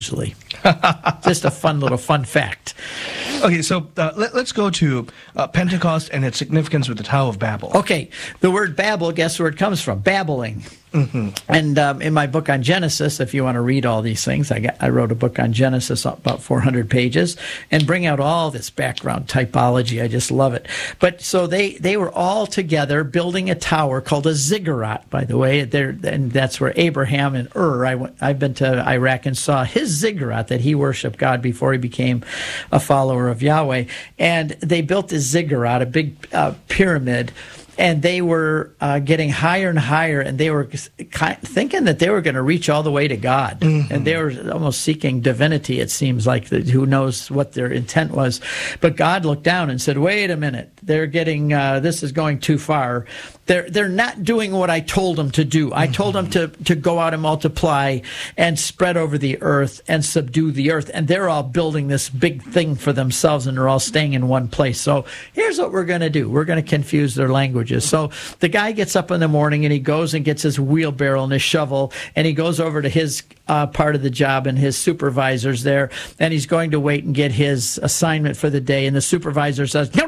usually. Just a fun fact. Okay, so let's go to Pentecost and its significance with the Tower of Babel. Okay, the word Babel, guess where it comes from? Babbling. Mm-hmm. And in my book on Genesis, if you want to read all these things, I wrote a book on Genesis, about 400 pages, and bring out all this background typology. I just love it. But so they were all together building a tower called a ziggurat, by the way. And that's where Abraham and I've been to Iraq and saw his ziggurat that he worshiped God before he became a follower of Yahweh. And they built this ziggurat, a big pyramid. And they were getting higher and higher, and they were thinking that they were going to reach all the way to God. Mm-hmm. And they were almost seeking divinity, it seems like. Who knows what their intent was. But God looked down and said, wait a minute, they're getting, this is going too far. They're not doing what I told them to do. I told them to go out and multiply and spread over the earth and subdue the earth. And they're all building this big thing for themselves, and they're all staying in one place. So here's what we're going to do. We're going to confuse their languages. So the guy gets up in the morning, and he goes and gets his wheelbarrow and his shovel, and he goes over to his part of the job, and his supervisor's there, and he's going to wait and get his assignment for the day. And the supervisor says, and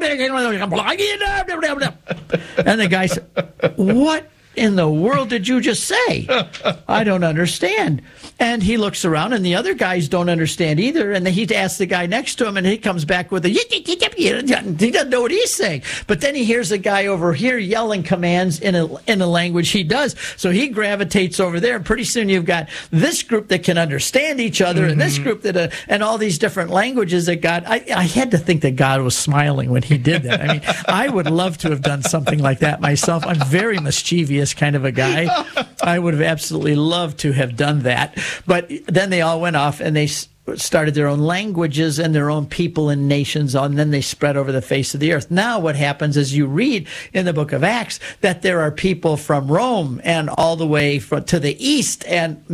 the guy says, what in the world did you just say? I don't understand. And he looks around, and the other guys don't understand either. And he asks the guy next to him, and he comes back with he doesn't know what he's saying. But then he hears a guy over here yelling commands in a language he does. So he gravitates over there, and pretty soon you've got this group that can understand each other, and this group that and all these different languages that God. I had to think that God was smiling when he did that. I mean, I would love to have done something like that myself. I'm very mischievous kind of a guy. I would have absolutely loved to have done that. But then they all went off, and they started their own languages and their own people and nations, and then they spread over the face of the earth. Now what happens is you read in the book of Acts that there are people from Rome and all the way to the east and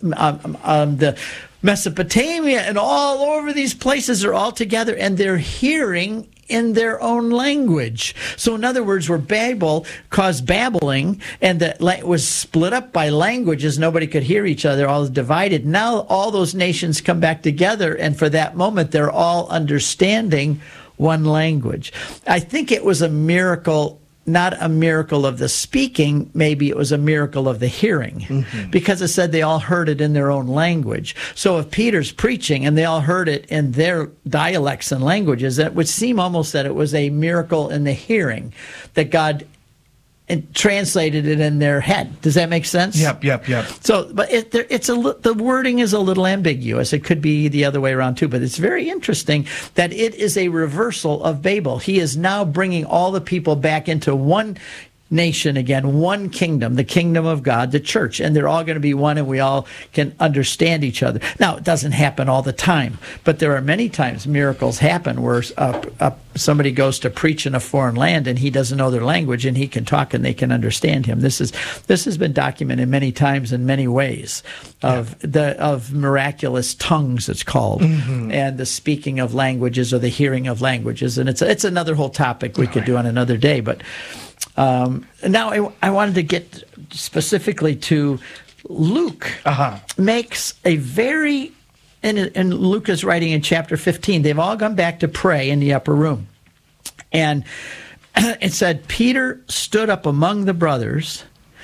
the Mesopotamia, and all over these places are all together, and they're hearing in their own language. So in other words, where Babel caused babbling, and that was split up by languages, nobody could hear each other, all divided. Now all those nations come back together, and for that moment they're all understanding one language. I think it was a miracle. Not a miracle of the speaking, maybe it was a miracle of the hearing, because it said they all heard it in their own language. So if Peter's preaching and they all heard it in their dialects and languages, it would seem almost that it was a miracle in the hearing, that God translated it in their head. Does that make sense? Yep. So, but the wording is a little ambiguous. It could be the other way around too, but it's very interesting that it is a reversal of Babel. He is now bringing all the people back into one nation again, one kingdom, the kingdom of God, the church, and they're all going to be one, and we all can understand each other. Now, it doesn't happen all the time, but there are many times miracles happen where somebody goes to preach in a foreign land, and he doesn't know their language, and he can talk, and they can understand him. This has been documented many times in many ways of miraculous tongues, it's called, and the speaking of languages or the hearing of languages, and it's another whole topic we could do on another day, but. Now I wanted to get specifically to Luke. Makes a very, and Luke is writing in chapter 15, they've all gone back to pray in the upper room. And it said, Peter stood up among the brothers.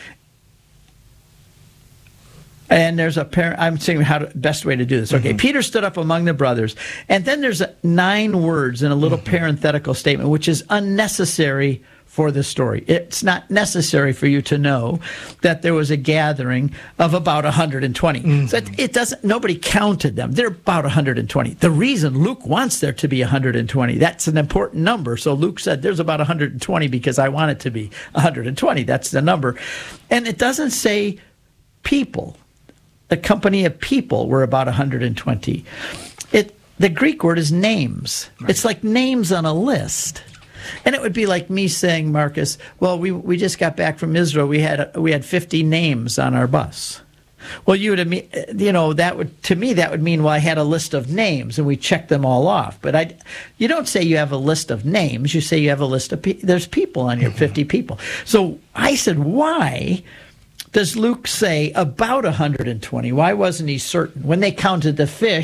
And there's I'm saying best way to do this. Okay, Peter stood up among the brothers. And then there's 9 words in a little parenthetical statement, which is unnecessary for the story. It's not necessary for you to know that there was a gathering of about 120. So it doesn't. Nobody counted them. They're about 120. The reason Luke wants there to be 120, that's an important number. So Luke said there's about 120 because I want it to be 120. That's the number. And it doesn't say people. The company of people were about 120. The Greek word is names. Right. It's like names on a list. And it would be like me saying, Marcus, well, we just got back from Israel. We had 50 names on our bus. Well, that would mean, well, I had a list of names and we checked them all off. But you don't say you have a list of names. You say you have a list of there's people on your 50 people. So I said, why does Luke say about 120? Why wasn't he certain? When they counted the fish,